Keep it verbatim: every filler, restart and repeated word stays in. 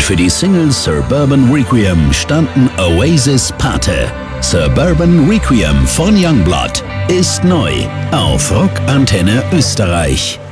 für die Single Suburban Requiem standen Oasis Pate. Suburban Requiem von Youngblood ist neu auf Rock Antenne Österreich.